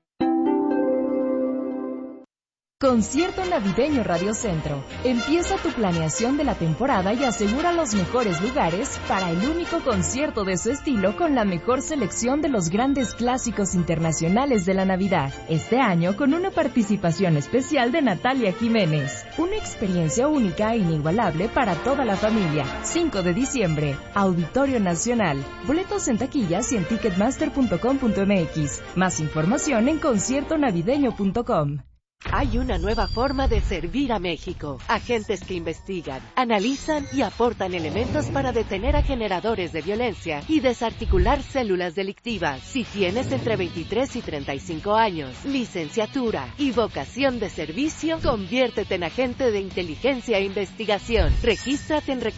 Concierto Navideño Radio Centro. Empieza tu planeación de la temporada y asegura los mejores lugares para el único concierto de su estilo con la mejor selección de los grandes clásicos internacionales de la Navidad. Este año con una participación especial de Natalia Jiménez. Una experiencia única e inigualable para toda la familia. 5 de diciembre, Auditorio Nacional. Boletos en taquillas y en ticketmaster.com.mx. Más información en conciertonavideño.com. Hay una nueva forma de servir a México. Agentes que investigan, analizan y aportan elementos para detener a generadores de violencia y desarticular células delictivas. Si tienes entre 23 y 35 años, licenciatura y vocación de servicio, conviértete en agente de inteligencia e investigación. Regístrate en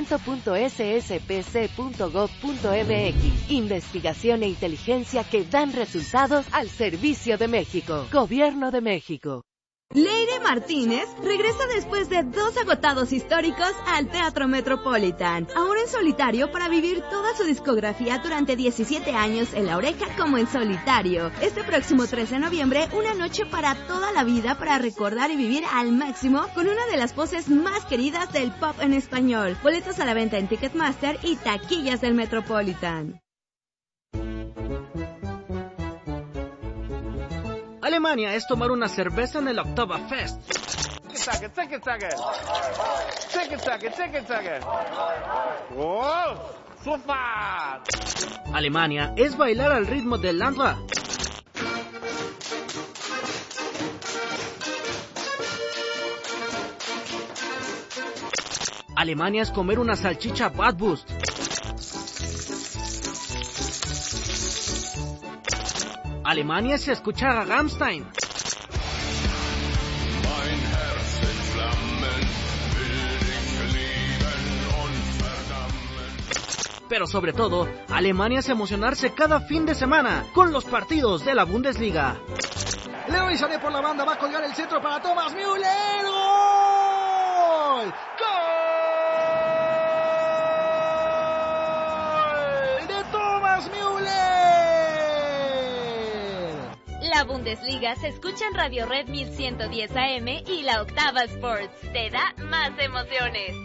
reclutamiento.sspc.gov.mx. Investigación e inteligencia que dan resultados al servicio de México. Gobierno de México. Leire Martínez regresa después de 2 agotados históricos al Teatro Metropolitan, ahora en solitario para vivir toda su discografía durante 17 años en La Oreja como en solitario. Este próximo 13 de noviembre, una noche para toda la vida para recordar y vivir al máximo con una de las voces más queridas del pop en español. Boletos a la venta en Ticketmaster y taquillas del Metropolitan. Alemania es tomar una cerveza en el Oktoberfest. Alemania es bailar al ritmo del Landra. Alemania es comer una salchicha Bratwurst. Alemania es escuchar a Rammstein. Pero sobre todo, Alemania es emocionarse cada fin de semana con los partidos de la Bundesliga. Leroy Sané por la banda, va a colgar el centro para Thomas Müller. ¡Gol! ¡Gol de Thomas Müller! La Bundesliga se escucha en Radio Red 1110 AM y la Octava Sports. Te da más emociones.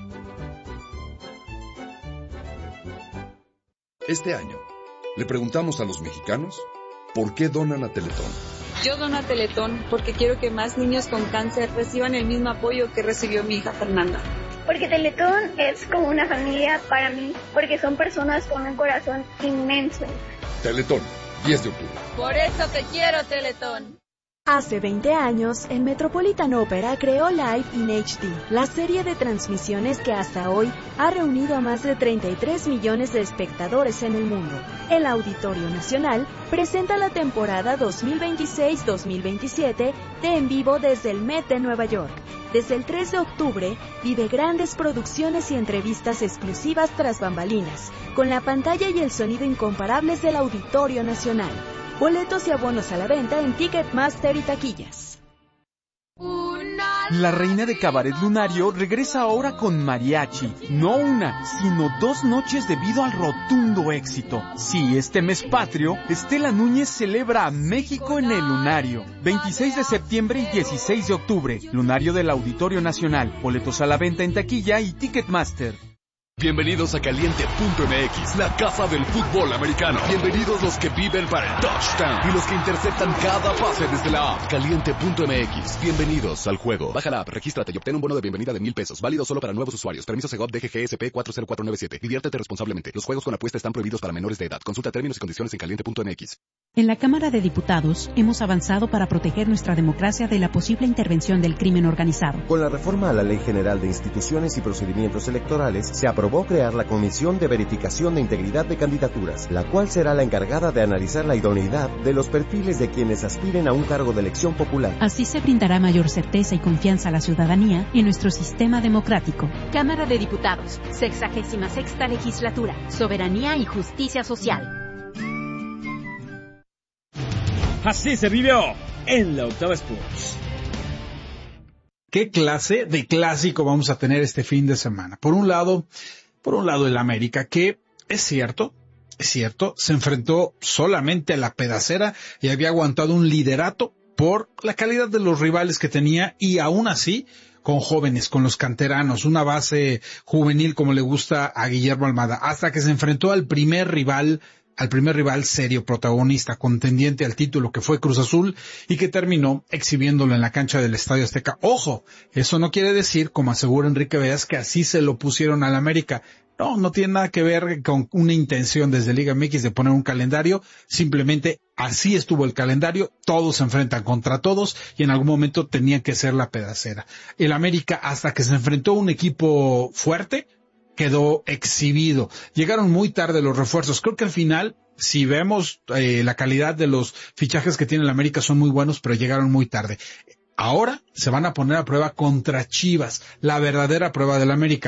Este año, le preguntamos a los mexicanos por qué donan a Teletón. Yo dono a Teletón porque quiero que más niños con cáncer reciban el mismo apoyo que recibió mi hija Fernanda. Porque Teletón es como una familia para mí, porque son personas con un corazón inmenso. Teletón, 10 de octubre. Por eso te quiero, Teletón. Hace 20 años, el Metropolitan Opera creó Live in HD, la serie de transmisiones que hasta hoy ha reunido a más de 33 millones de espectadores en el mundo. El Auditorio Nacional presenta la temporada 2026-2027 de En Vivo desde el Met de Nueva York. Desde el 3 de octubre, vive grandes producciones y entrevistas exclusivas tras bambalinas, con la pantalla y el sonido incomparables del Auditorio Nacional. Boletos y abonos a la venta en Ticketmaster y taquillas. La reina de Cabaret Lunario regresa ahora con mariachi. No una, sino 2 noches debido al rotundo éxito. Sí, este mes patrio, Estela Núñez celebra a México en el Lunario. 26 de septiembre y 16 de octubre. Lunario del Auditorio Nacional. Boletos a la venta en taquilla y Ticketmaster. Bienvenidos a Caliente.mx, la casa del fútbol americano. Bienvenidos los que viven para el touchdown y los que interceptan cada pase desde la app. Caliente.mx, bienvenidos al juego. Baja la app, regístrate y obtén un bono de bienvenida de $1,000. Válido solo para nuevos usuarios. Permiso Segov DGGSP 40497. Diviértete responsablemente. Los juegos con apuesta están prohibidos para menores de edad. Consulta términos y condiciones en Caliente.mx. En la Cámara de Diputados hemos avanzado para proteger nuestra democracia de la posible intervención del crimen organizado. Con la reforma a la Ley General de Instituciones y Procedimientos Electorales, se aprobó crear la Comisión de Verificación de Integridad de Candidaturas, la cual será la encargada de analizar la idoneidad de los perfiles de quienes aspiren a un cargo de elección popular. Así se brindará mayor certeza y confianza a la ciudadanía en nuestro sistema democrático. Cámara de Diputados, 66ª Legislatura, Soberanía y Justicia Social. Así se vivió en la Octava Sports. ¿Qué clase de clásico vamos a tener este fin de semana? Por un lado el América, que es cierto, se enfrentó solamente a la pedacera y había aguantado un liderato por la calidad de los rivales que tenía y aún así con jóvenes, con los canteranos, una base juvenil como le gusta a Guillermo Almada, hasta que se enfrentó al primer rival serio, protagonista, contendiente al título que fue Cruz Azul y que terminó exhibiéndolo en la cancha del Estadio Azteca. Ojo, eso no quiere decir, como asegura Enrique Veas, que así se lo pusieron al América. No tiene nada que ver con una intención desde Liga MX de poner un calendario, simplemente así estuvo el calendario, todos se enfrentan contra todos y en algún momento tenían que ser la pedacera. El América, hasta que se enfrentó a un equipo fuerte, quedó exhibido. Llegaron muy tarde los refuerzos. Creo que al final, si vemos la calidad de los fichajes que tiene el América, son muy buenos, pero llegaron muy tarde. Ahora se van a poner a prueba contra Chivas, la verdadera prueba del América.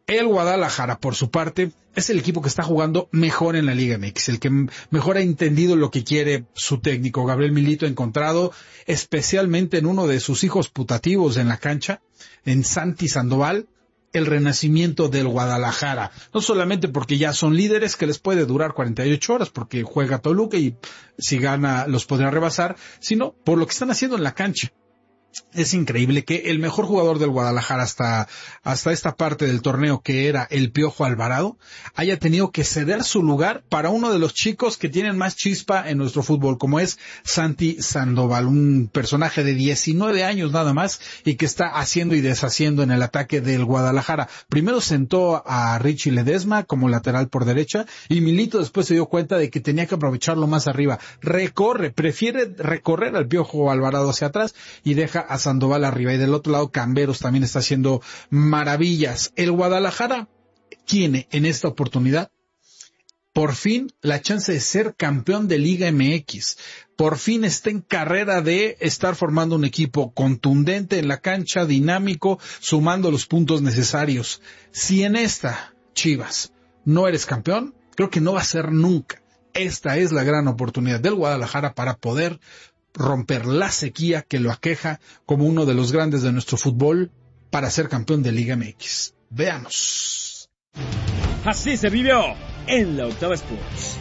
El Guadalajara, por su parte, es el equipo que está jugando mejor en la Liga MX, el que mejor ha entendido lo que quiere su técnico. Gabriel Milito ha encontrado, especialmente en uno de sus hijos putativos en la cancha, en Santi Sandoval, el renacimiento del Guadalajara. No solamente porque ya son líderes, que les puede durar 48 horas, porque juega Toluca y si gana los podrá rebasar, sino por lo que están haciendo en la cancha. Es increíble que el mejor jugador del Guadalajara hasta esta parte del torneo, que era el Piojo Alvarado, haya tenido que ceder su lugar para uno de los chicos que tienen más chispa en nuestro fútbol, como es Santi Sandoval, un personaje de 19 años nada más y que está haciendo y deshaciendo en el ataque del Guadalajara. Primero sentó a Richie Ledesma como lateral por derecha y Milito después se dio cuenta de que tenía que aprovecharlo más arriba. Prefiere recorrer al Piojo Alvarado hacia atrás y deja a Sandoval arriba, y del otro lado Camberos también está haciendo maravillas. El Guadalajara tiene en esta oportunidad por fin la chance de ser campeón de Liga MX. Por fin está en carrera de estar formando un equipo contundente en la cancha, dinámico, sumando los puntos necesarios. Si en esta, Chivas, no eres campeón, creo que no va a ser nunca. Esta es la gran oportunidad del Guadalajara para poder romper la sequía que lo aqueja como uno de los grandes de nuestro fútbol para ser campeón de Liga MX. Veamos. Así se vivió en la Octava Sports.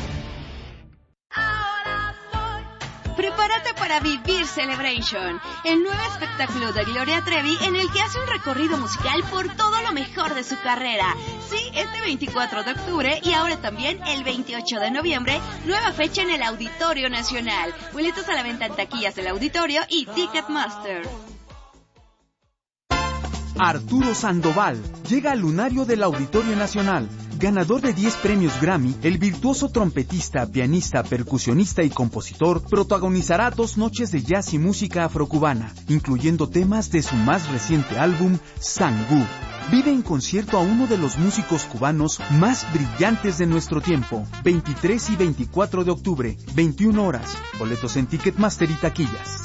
Prepárate para vivir Celebration, el nuevo espectáculo de Gloria Trevi en el que hace un recorrido musical por todo lo mejor de su carrera. Sí, este 24 de octubre y ahora también el 28 de noviembre, nueva fecha en el Auditorio Nacional. Boletos a la venta en taquillas del auditorio y Ticketmaster. Arturo Sandoval llega al lunario del Auditorio Nacional. Ganador de 10 premios Grammy, el virtuoso trompetista, pianista, percusionista y compositor protagonizará 2 noches de jazz y música afrocubana, incluyendo temas de su más reciente álbum, Sangú. Vive en concierto a uno de los músicos cubanos más brillantes de nuestro tiempo. 23 y 24 de octubre, 21 horas. Boletos en Ticketmaster y taquillas.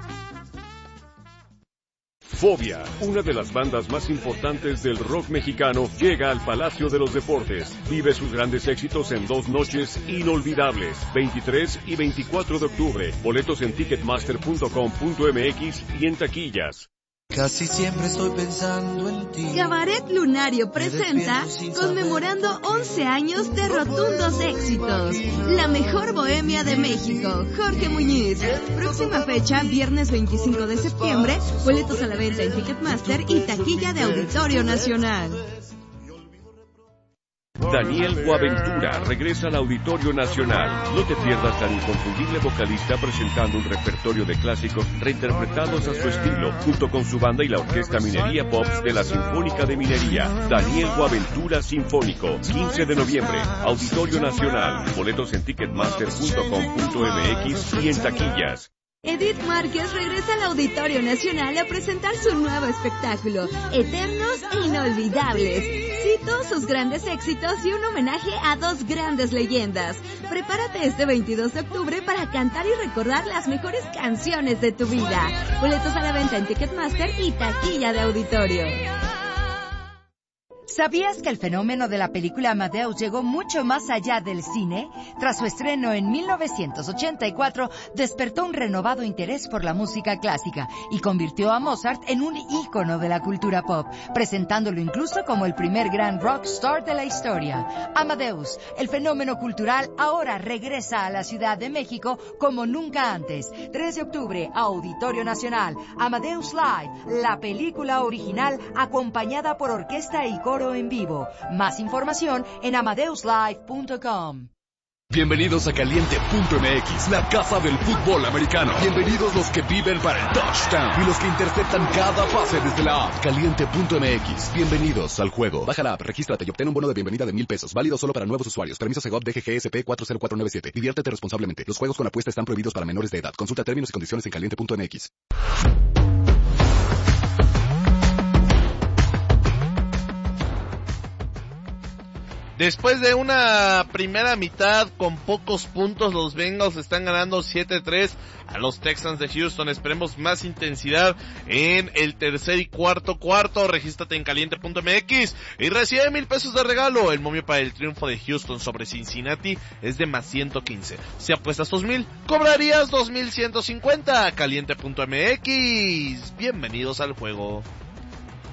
Fobia, una de las bandas más importantes del rock mexicano, llega al Palacio de los Deportes. Vive sus grandes éxitos en 2 noches inolvidables, 23 y 24 de octubre. Boletos en ticketmaster.com.mx y en taquillas. Casi siempre estoy pensando en ti. Cabaret Lunario presenta, conmemorando 11 años de rotundos éxitos, la mejor bohemia de México, Jorge Muñiz. Próxima fecha, viernes 25 de septiembre, boletos a la venta en Ticketmaster y taquilla de Auditorio Nacional. Daniel Boaventura regresa al Auditorio Nacional. No te pierdas al inconfundible vocalista presentando un repertorio de clásicos reinterpretados a su estilo, junto con su banda y la Orquesta Minería Pops de la Sinfónica de Minería. Daniel Boaventura Sinfónico, 15 de noviembre, Auditorio Nacional. Boletos en ticketmaster.com.mx y en taquillas. Edith Márquez regresa al Auditorio Nacional a presentar su nuevo espectáculo, Eternos e Inolvidables. Cito sus grandes éxitos y un homenaje a 2 grandes leyendas. Prepárate este 22 de octubre para cantar y recordar las mejores canciones de tu vida. Boletos a la venta en Ticketmaster y taquilla de auditorio. ¿Sabías que el fenómeno de la película Amadeus llegó mucho más allá del cine? Tras su estreno en 1984, despertó un renovado interés por la música clásica y convirtió a Mozart en un ícono de la cultura pop, presentándolo incluso como el primer gran rockstar de la historia. Amadeus, el fenómeno cultural, ahora regresa a la Ciudad de México como nunca antes. 3 de octubre, Auditorio Nacional, Amadeus Live, la película original acompañada por orquesta y coro en vivo. Más información en amadeuslive.com. Bienvenidos a Caliente.mx, la casa del fútbol americano. Bienvenidos los que viven para el touchdown y los que interceptan cada pase desde la app. Caliente.mx, bienvenidos al juego. Baja la app, regístrate y obtén un bono de bienvenida de $1,000. Válido solo para nuevos usuarios. Permiso Segov DGGSP 40497. Diviértete responsablemente. Los juegos con apuesta están prohibidos para menores de edad. Consulta términos y condiciones en Caliente.mx. Después de una primera mitad con pocos puntos, los Bengals están ganando 7-3 a los Texans de Houston. Esperemos más intensidad en el tercer y cuarto. Regístrate en caliente.mx y recibe $1,000 de regalo. El momio para el triunfo de Houston sobre Cincinnati es de más 115. Si apuestas 2,000, cobrarías 2,150. Caliente.mx. Bienvenidos al juego.